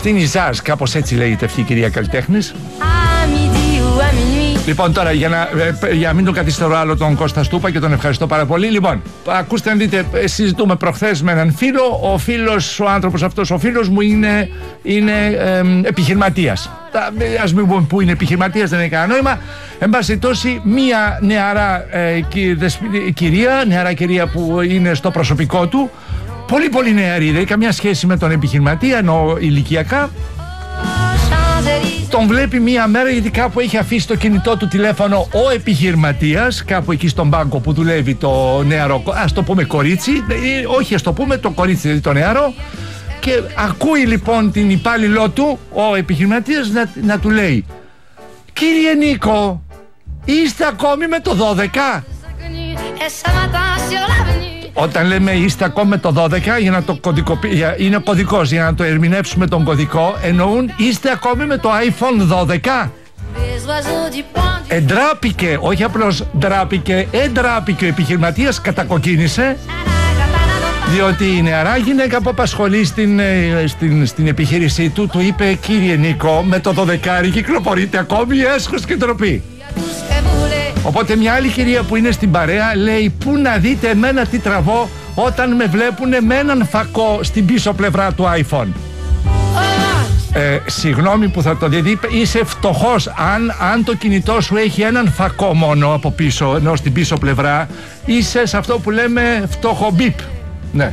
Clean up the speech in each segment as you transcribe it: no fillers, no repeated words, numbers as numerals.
Αυτή είναι η Ζαζ, κάπως έτσι λέγεται αυτή η κυρία καλλιτέχνης. Λοιπόν, τώρα για να μην τον καθυστερώ άλλο τον Κώστα Στούπα και τον ευχαριστώ πάρα πολύ. Λοιπόν, ακούστε να δείτε, συζητούμε προχθές με έναν φίλο. Ο φίλος, ο άνθρωπος αυτός, ο φίλος μου είναι επιχειρηματίας. Ας μην πούμε που είναι επιχειρηματίας, δεν έχει κανένα νόημα. Εν πάση τόση, μία νεαρά κυρία που είναι στο προσωπικό του, πολύ πολύ νεαρή, δεν έχει καμιά σχέση με τον επιχειρηματία, ενώ ηλικιακά. Τον βλέπει μία μέρα γιατί κάπου έχει αφήσει το κινητό του τηλέφωνο ο επιχειρηματίας, κάπου εκεί στον πάγκο που δουλεύει το νεαρό, ας το πούμε κορίτσι, όχι ας το πούμε το κορίτσι, δηλαδή το νεαρό, και ακούει λοιπόν την υπάλληλό του ο επιχειρηματίας να του λέει: «Κύριε Νίκο, είστε ακόμη με το 12?» Όταν λέμε είστε ακόμη με το 12, για να το είναι κωδικός, για να το ερμηνεύσουμε τον κωδικό, εννοούν είστε ακόμη με το iPhone 12. Εντράπηκε, όχι απλώς ντράπηκε, εντράπηκε ο επιχειρηματίας, κατακοκκίνησε, διότι η νεαρά γυναίκα που απασχολεί στην επιχείρησή του του είπε: «Κύριε Νίκο, με το 12 κυκλοφορείτε ακόμη, έσχος και ντροπή». Οπότε μια άλλη κυρία που είναι στην παρέα λέει: «Πού να δείτε εμένα τι τραβώ όταν με βλέπουνε με έναν φακό στην πίσω πλευρά του iPhone». Συγγνώμη που θα το δει, είσαι φτωχός αν το κινητό σου έχει έναν φακό μόνο από πίσω, ενώ στην πίσω πλευρά είσαι σε αυτό που λέμε φτωχο μπιπ. Ναι.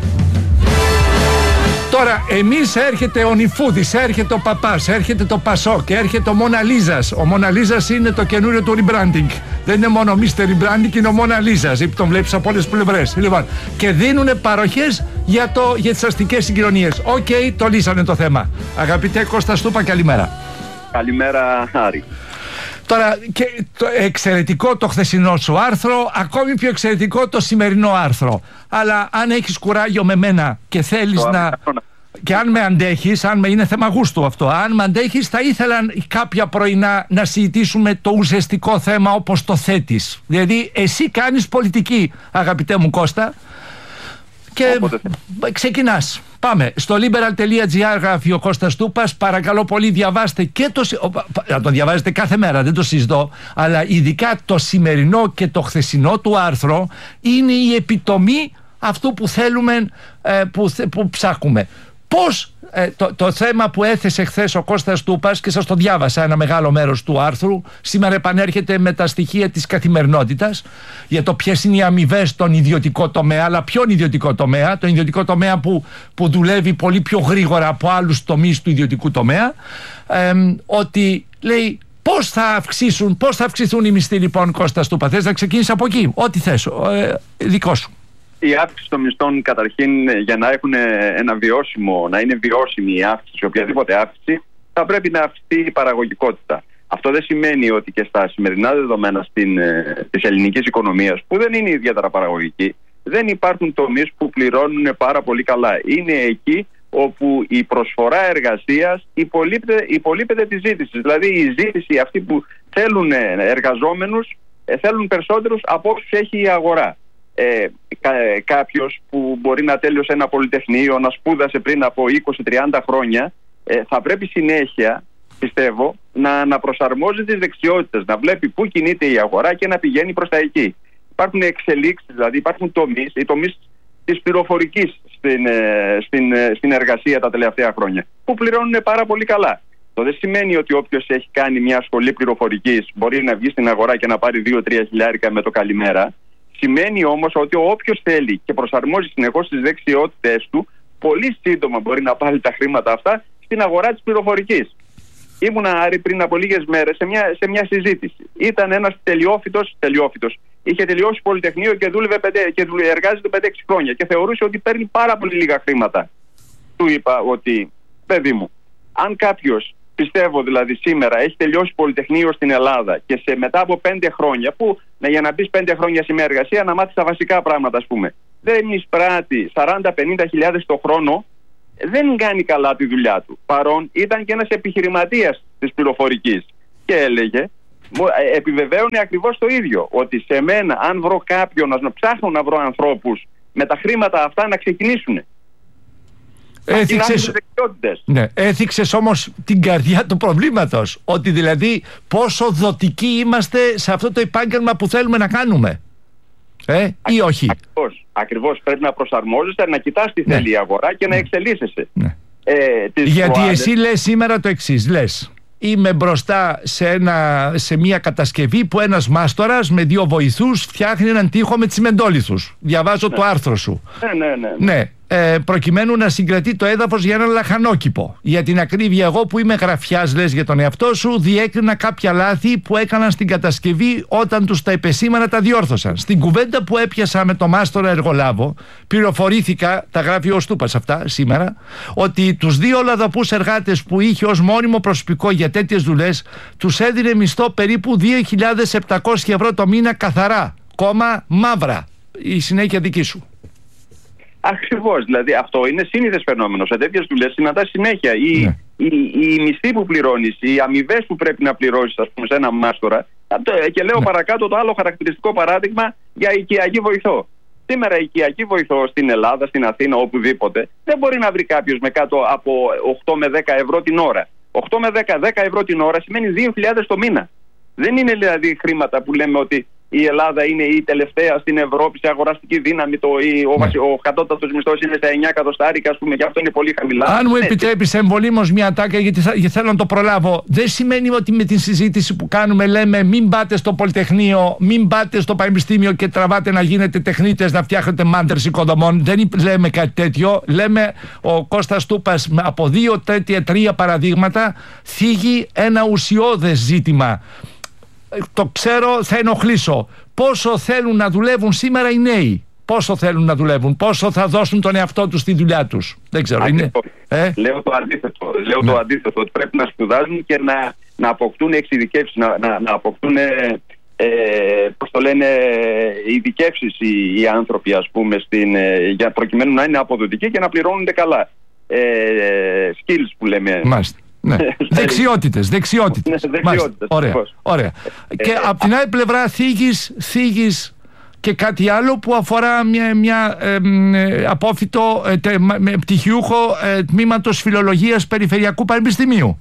Τώρα εμείς έρχεται ο Νιφούδης, έρχεται ο Παπάς, έρχεται το Πασόκ, έρχεται ο Μόνα Λίζας. Ο Μόνα Λίζας είναι το καινούριο του rebranding. Δεν είναι μόνο Mr. Rebranding, είναι ο Μόνα Λίζας. Τον βλέπεις από όλες τις πλευρές. Λοιπόν, και δίνουν παροχές για τις αστικές συγκοινωνίες. Οκ, το λύσανε το θέμα. Αγαπητέ Κώστα Στούπα, καλημέρα. Καλημέρα, Άρη. Τώρα, και εξαιρετικό το χθεσινό σου άρθρο, ακόμη πιο εξαιρετικό το σημερινό άρθρο. Αλλά αν έχεις κουράγιο με μένα και θέλεις και αν με αντέχεις, είναι θέμα γούστου αυτό, αν με αντέχεις, θα ήθελα κάποια πρωινά να συζητήσουμε το ουσιαστικό θέμα όπως το θέτεις. Δηλαδή, εσύ κάνεις πολιτική, αγαπητέ μου Κώστα, και ξεκινάς. Πάμε. Στο liberal.gr γράφει ο Κώστας Στούπας. Παρακαλώ πολύ, διαβάστε και να το διαβάζετε κάθε μέρα, δεν το συζητώ, αλλά ειδικά το σημερινό και το χθεσινό του άρθρο είναι η επιτομή αυτού που θέλουμε, που ψάχνουμε. Πώς το θέμα που έθεσε χθες ο Κώστας Στούπας, και σας το διάβασα ένα μεγάλο μέρος του άρθρου, σήμερα επανέρχεται με τα στοιχεία της καθημερινότητας για το ποιες είναι οι αμοιβές στον ιδιωτικό τομέα. Αλλά ποιον ιδιωτικό τομέα? Τον ιδιωτικό τομέα που δουλεύει πολύ πιο γρήγορα από άλλους τομείς του ιδιωτικού τομέα. Ότι λέει πώς θα αυξηθούν οι μισθοί, λοιπόν, Κώστα Στούπα. Θες να ξεκινήσεις από εκεί? Ό,τι θες, δικό σου. Η αύξηση των μισθών, καταρχήν, για να έχουν να είναι βιώσιμη η αύξηση, οποιαδήποτε αύξηση, θα πρέπει να αυξηθεί η παραγωγικότητα. Αυτό δεν σημαίνει ότι και στα σημερινά δεδομένα της ελληνικής οικονομίας, που δεν είναι ιδιαίτερα παραγωγική, δεν υπάρχουν τομείς που πληρώνουν πάρα πολύ καλά. Είναι εκεί όπου η προσφορά εργασίας υπολείπεται τη ζήτηση. Δηλαδή η ζήτηση, αυτοί που θέλουν εργαζόμενους, θέλουν περισσότερους από όσους έχει η αγορά. Κάποιος που μπορεί να τέλειωσε ένα πολυτεχνείο, να σπούδασε πριν από 20-30 χρόνια, θα πρέπει συνέχεια, πιστεύω, να προσαρμόζει τις δεξιότητες, να βλέπει πού κινείται η αγορά και να πηγαίνει προς τα εκεί. Υπάρχουν εξελίξεις, δηλαδή υπάρχουν οι τομείς της πληροφορικής στην εργασία τα τελευταία χρόνια, που πληρώνουν πάρα πολύ καλά. Το δεν σημαίνει ότι όποιος έχει κάνει μια σχολή πληροφορικής μπορεί να βγει στην αγορά και να πάρει 2-3 χιλιάρικα με το καλημέρα. Σημαίνει όμως ότι όποιος θέλει και προσαρμόζει συνεχώς τις δεξιότητες του, πολύ σύντομα μπορεί να πάρει τα χρήματα αυτά στην αγορά της πληροφορικής. Ήμουνα, Άρη, πριν από λίγες μέρες σε μια συζήτηση. Ήταν ένας τελειόφυτος. Είχε τελειώσει πολυτεχνείο και εργάζεται 5-6 χρόνια και θεωρούσε ότι παίρνει πάρα πολύ λίγα χρήματα. Του είπα ότι, παιδί μου, αν κάποιος, πιστεύω δηλαδή σήμερα, έχει τελειώσει πολυτεχνείο στην Ελλάδα και μετά από 5 χρόνια, που για να μπεις 5 χρόνια σε μια εργασία να μάθεις τα βασικά πράγματα, ας πούμε, δεν εισπράττει 40-50 χιλιάδες το χρόνο, δεν κάνει καλά τη δουλειά του. Παρόν ήταν και ένας επιχειρηματίας της πληροφορικής και έλεγε, επιβεβαίωνε ακριβώς το ίδιο, ότι σε μένα, αν βρω κάποιον, να ψάχνω να βρω ανθρώπους με τα χρήματα αυτά να ξεκινήσουν. Έθιξες όμως την καρδιά του προβλήματος. Ότι δηλαδή πόσο δοτικοί είμαστε σε αυτό το επάγγελμα που θέλουμε να κάνουμε. Ή όχι. Ακριβώς. Πρέπει να προσαρμόζεσαι, να κοιτάς τι θέλει η αγορά και να εξελίσσεσαι. Γιατί εσύ λες σήμερα το εξής. Λες, είμαι μπροστά σε μια κατασκευή που ένας μάστορας με 2 βοηθούς φτιάχνει έναν τοίχο με τσιμεντόλιθους. Διαβάζω το άρθρο σου. Ναι. Προκειμένου να συγκρατεί το έδαφος για ένα λαχανόκηπο. Για την ακρίβεια, εγώ που είμαι γραφιάς, λες για τον εαυτό σου, διέκρινα κάποια λάθη που έκαναν στην κατασκευή, όταν τους τα επεσήμανα τα διόρθωσαν. Στην κουβέντα που έπιασα με τον μάστορα εργολάβο, πληροφορήθηκα, τα γράφει ο Στούπας αυτά σήμερα, ότι τους 2 λαδαπούς εργάτες που είχε ως μόνιμο προσωπικό για τέτοιες δουλειές, τους έδινε μισθό περίπου 2.700 ευρώ το μήνα καθαρά, κόμμα μαύρα. Η συνέχεια δική σου. Ακριβώς, δηλαδή αυτό είναι σύνηθες φαινόμενο. Σε τέτοιες δουλειές συναντάς συνέχεια. Οι μισθοί που πληρώνεις, οι αμοιβές που πρέπει να πληρώσεις, ας πούμε, σε ένα μάστορα. Και λέω παρακάτω το άλλο χαρακτηριστικό παράδειγμα για οικιακή βοηθό. Σήμερα η οικιακή βοηθό στην Ελλάδα, στην Αθήνα, οπουδήποτε, δεν μπορεί να βρει κάποιος με κάτω από 8 με 10 ευρώ την ώρα. 8 με 10 ευρώ την ώρα σημαίνει 2.000 το μήνα. Δεν είναι δηλαδή χρήματα που λέμε ότι η Ελλάδα είναι η τελευταία στην Ευρώπη σε αγοραστική δύναμη. Ο κατώτατος μισθός είναι στα 9 εκατοστάρικα, ας πούμε, και αυτό είναι πολύ χαμηλά. Αν μου επιτρέπεις εμβολήμως μια τάκα, γιατί θέλω να το προλάβω, δεν σημαίνει ότι με την συζήτηση που κάνουμε λέμε μην πάτε στο Πολυτεχνείο, μην πάτε στο Πανεπιστήμιο και τραβάτε να γίνετε τεχνίτες, να φτιάχνετε μάντερς οικοδομών. Δεν λέμε κάτι τέτοιο. Λέμε, ο Κώστας Στούπας από 2-3 παραδείγματα θίγει ένα ουσιώδες ζήτημα. Το ξέρω, θα ενοχλήσω. Πόσο θέλουν να δουλεύουν σήμερα οι νέοι? Πόσο θέλουν να δουλεύουν? Πόσο θα δώσουν τον εαυτό τους στη δουλειά τους? Δεν ξέρω. Λέω το αντίθετο. Το αντίθετο, ότι πρέπει να σπουδάζουν και να αποκτούν εξειδικεύσεις, να αποκτούν πώς το λένε, ειδικεύσεις οι άνθρωποι, ας πούμε, για προκειμένου να είναι αποδοτικοί και να πληρώνονται καλά. Skills που λέμε. Μάλιστα. Ναι. Δεξιότητες. Ωραία. Και απ' την άλλη πλευρά θίγεις και κάτι άλλο που αφορά μια απόφοιτο πτυχιούχο τμήματος φιλολογίας Περιφερειακού Πανεπιστημίου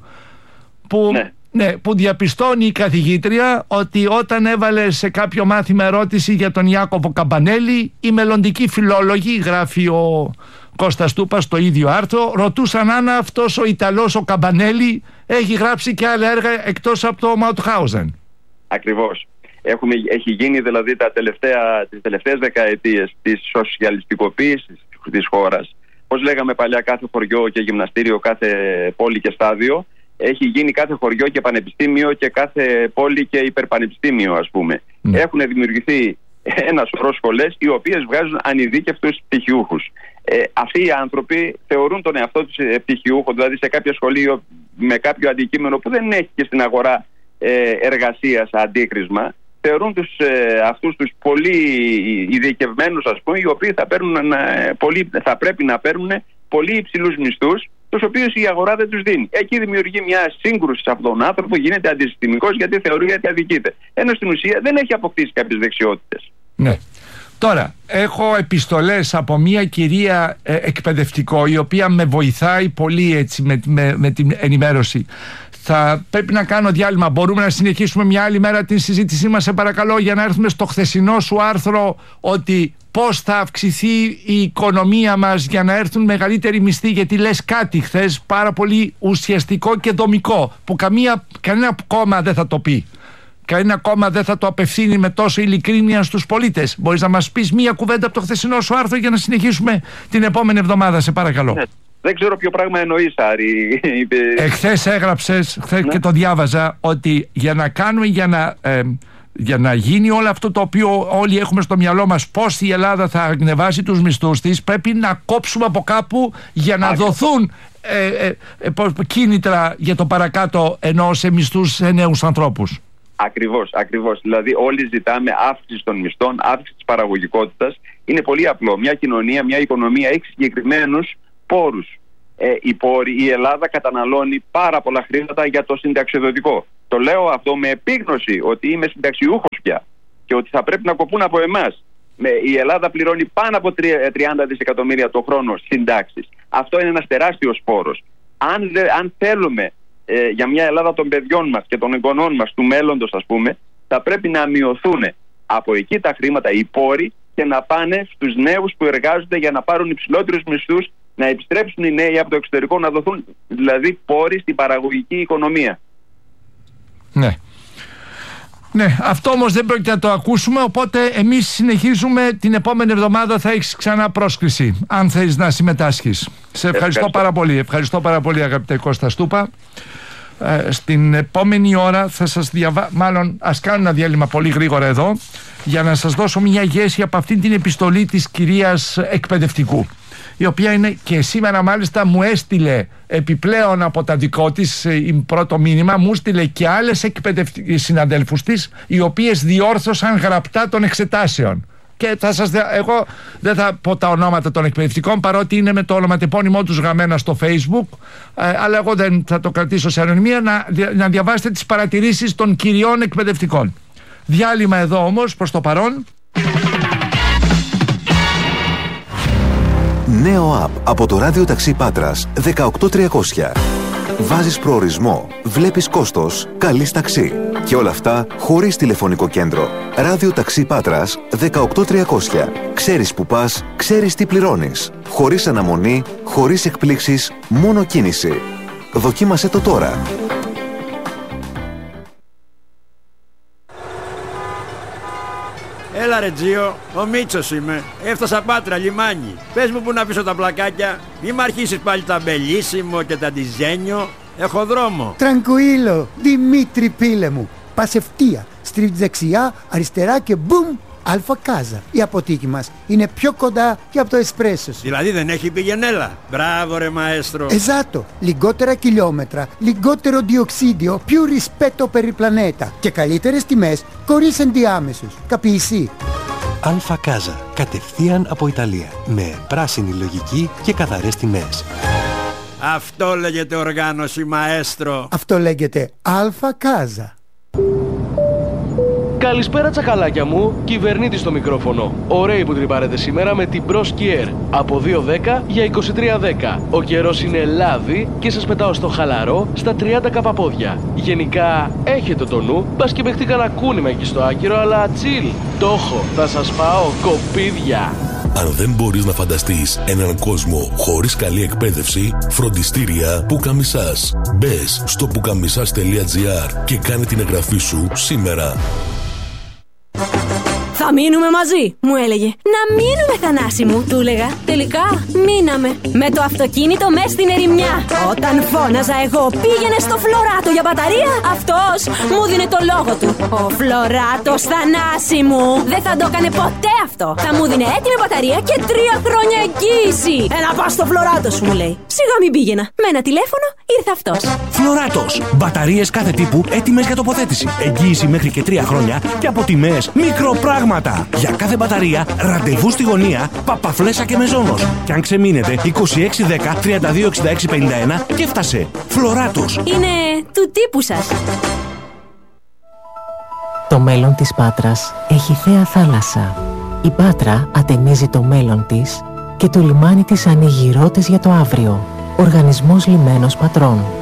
που διαπιστώνει η καθηγήτρια ότι όταν έβαλε σε κάποιο μάθημα ερώτηση για τον Ιάκωβο Καμπανέλη, οι μελλοντικοί φιλόλογοι, γράφει ο Κώστας Στούπας στο ίδιο άρθρο, ρωτούσαν αν αυτός ο Ιταλός ο Καμπανέλη έχει γράψει και άλλα έργα εκτός από το Μαουτχάουζεν. Ακριβώς. Έχει γίνει δηλαδή τις τελευταίες δεκαετίες της σοσιαλιστικοποίησης της χώρας. Πώς λέγαμε παλιά, κάθε χωριό και γυμναστήριο, κάθε πόλη και στάδιο, έχει γίνει κάθε χωριό και πανεπιστήμιο και κάθε πόλη και υπερπανεπιστήμιο, ας πούμε. Έχουν δημιουργηθεί ένα σωρό σχολές οι οποίες βγάζουν ανειδίκευτους πτυχιούχους. Αυτοί οι άνθρωποι θεωρούν τον εαυτό τους πτυχιούχο, δηλαδή σε κάποια σχολείο με κάποιο αντικείμενο που δεν έχει και στην αγορά εργασίας αντίκρισμα. Θεωρούν αυτούς τους πολύ ειδικευμένους, ας πούμε, οι οποίοι θα πρέπει να παίρνουν πολύ υψηλούς μισθούς, τους οποίους η αγορά δεν τους δίνει. Εκεί δημιουργεί μια σύγκρουση σε αυτόν τον άνθρωπο, γίνεται αντισυστημικός γιατί θεωρεί ότι αδικείται. Ενώ στην ουσία δεν έχει αποκτήσει κάποιες δεξιότητες. Ναι. Τώρα, έχω επιστολές από μια κυρία εκπαιδευτικό, η οποία με βοηθάει πολύ έτσι με την ενημέρωση. Θα πρέπει να κάνω διάλειμμα. Μπορούμε να συνεχίσουμε μια άλλη μέρα την συζήτησή μας, σε παρακαλώ, για να έρθουμε στο χθεσινό σου άρθρο, ότι πώς θα αυξηθεί η οικονομία μας για να έρθουν μεγαλύτεροι μισθοί, γιατί λες κάτι χθες πάρα πολύ ουσιαστικό και δομικό, που κανένα κόμμα δεν θα το πει. Κανένα κόμμα δεν θα το απευθύνει με τόσο ειλικρίνεια στους πολίτες. Μπορείς να μας πεις μία κουβέντα από το χθεσινό σου άρθρο για να συνεχίσουμε την επόμενη εβδομάδα, σε παρακαλώ? Δεν ξέρω ποιο πράγμα εννοείς, Άρη. Εχθές έγραψες, και το διάβαζα, ότι για να κάνουμε, για να γίνει όλο αυτό το οποίο όλοι έχουμε στο μυαλό μας, πώς η Ελλάδα θα ανεβάσει τους μισθούς της, πρέπει να κόψουμε από κάπου για να δοθούν κίνητρα για το παρακάτω, ενώ σε μισθούς σε νέους ανθρώπους. Ακριβώς. Δηλαδή όλοι ζητάμε αύξηση των μισθών, αύξηση της παραγωγικότητας. Είναι πολύ απλό. Μια κοινωνία, μια οικονομία έχει συγκεκριμένους πόρους. Η Ελλάδα καταναλώνει πάρα πολλά χρήματα για το συνταξιοδοτικό. Το λέω αυτό με επίγνωση ότι είμαι συνταξιούχος πια και ότι θα πρέπει να κοπούν από εμάς. Η Ελλάδα πληρώνει πάνω από 30 δισεκατομμύρια το χρόνο συντάξεις. Αυτό είναι ένας τεράστιος φόρος. Αν θέλουμε για μια Ελλάδα των παιδιών μας και των εγγονών μας, του μέλλοντος ας πούμε, θα πρέπει να μειωθούν από εκεί τα χρήματα, οι πόροι, και να πάνε στους νέους που εργάζονται για να πάρουν υψηλότερους μισθούς, να επιστρέψουν οι νέοι από το εξωτερικό, να δοθούν δηλαδή πόροι στην παραγωγική οικονομία. Ναι. Ναι, αυτό όμως δεν πρόκειται να το ακούσουμε, οπότε εμείς συνεχίζουμε. Την επόμενη εβδομάδα θα έχεις ξανά πρόσκληση, αν θέλεις να συμμετάσχεις. Σε ευχαριστώ πάρα πολύ. Ευχαριστώ πάρα πολύ, αγαπητέ Κώστα Στούπα. Στην επόμενη ώρα θα σας μάλλον ας κάνω ένα διάλειμμα πολύ γρήγορα εδώ, για να σας δώσω μια γεύση από αυτήν την επιστολή της κυρίας εκπαιδευτικού, η οποία είναι και σήμερα μάλιστα μου έστειλε επιπλέον από τα δικό της πρώτο μήνυμα, μου έστειλε και άλλες συναδέλφους της, οι οποίες διόρθωσαν γραπτά των εξετάσεων. Και εγώ δεν θα πω τα ονόματα των εκπαιδευτικών, παρότι είναι με το ονοματεπώνυμό τους γραμμένα στο Facebook, αλλά εγώ δεν θα το κρατήσω σε ανωνυμία, να διαβάσετε τις παρατηρήσεις των κυριών εκπαιδευτικών. Διάλειμμα εδώ όμως προς το παρόν. Νέο app από το ράδιο ταξί Πάτρας 18300. Βάζεις προορισμό, βλέπεις κόστος, καλείς ταξί. Και όλα αυτά χωρίς τηλεφωνικό κέντρο. Ράδιο ταξί Πάτρας 18300. Ξέρεις που πας, ξέρεις τι πληρώνεις. Χωρίς αναμονή, χωρίς εκπλήξεις, μόνο κίνηση. Δοκίμασέ το τώρα. Έλα ρε Τζίο, ο Μίτσος είμαι. Έφτασα Πάτρα, λιμάνι. Πες μου που να πίσω τα πλακάκια. Μη μ' αρχίσεις πάλι τα μπελίσιμο και τα ντιζένιο. Έχω δρόμο. Τραγκουίλο, Δημήτρη πίλε μου. Πας ευθεία, στρίβεις δεξιά, αριστερά και μπουμ, Αλφα Κάζα. Η αποθήκη μας είναι πιο κοντά και από το εσπρέσο σου. Δηλαδή δεν έχει πηγενέλα. Μπράβο ρε μαέστρο. Εζάτο, λιγότερα χιλιόμετρα, λιγότερο διοξίδιο, più rispetto per il pianeta και καλύτερες τιμές χωρίς ενδιάμεσους. Καπιεισί. Αλφα Κάζα, κατευθείαν από Ιταλία, με πράσινη λογική και καθαρές τιμές. Αυτό λέγεται οργάνωση μαέστρο. Αυτό λέγεται Αλφα Κάζα. Καλησπέρα τσακαλάκια μου, κυβερνήτης στο μικρόφωνο. Ωραίοι που τρυπάρετε σήμερα με την Bros Kier. Από 2.10 για 23.10. Ο καιρός είναι λάδι και σας πετάω στο χαλαρό στα 30 καπαπόδια. Γενικά έχετε το νου, μπας και παιχτεί κανένα κούνημα εκεί στο άκυρο, αλλά τσιλ. Το έχω, θα σας πάω κοπίδια. Αν δεν μπορείς να φανταστείς έναν κόσμο χωρίς καλή εκπαίδευση, φροντιστήρια Πουκαμισάς. Μπες στο pukamisas.gr και κάνε την εγγραφή σου σήμερα. Θα μείνουμε μαζί, μου έλεγε. Να μείνουμε, Θανάση μου, του έλεγα. Τελικά μείναμε. Με το αυτοκίνητο μες στην ερημιά. Όταν φώναζα εγώ πήγαινε στο Φλωράτο για μπαταρία, αυτός μου δίνε το λόγο του. Ο Φλωράτος, Θανάση μου, δεν θα το έκανε ποτέ αυτό. Θα μου δίνε έτοιμη μπαταρία και 3 χρόνια εγγύηση. Να πας στο Φλωράτο σου, μου λέει. Σιγά μην πήγαινα. Με ένα τηλέφωνο ήρθε αυτός. Φλωράτος. Μπαταρίες κάθε τύπου έτοιμες για τοποθέτηση. Εγγύηση μέχρι και 3 χρόνια και από τιμές μικροπράγματα. Για κάθε μπαταρία, ραντεβού στη γωνία, Παπαφλέσσα και Μεζόνος. Και αν ξεμείνετε, 2610 3266 51 και έφτασε. Φλωράτος. Είναι του τύπου σας. Το μέλλον της Πάτρας έχει θέα θάλασσα. Η Πάτρα ατενίζει το μέλλον της και το λιμάνι της ανοίγει ρότες για το αύριο. Οργανισμός Λιμένος Πατρών.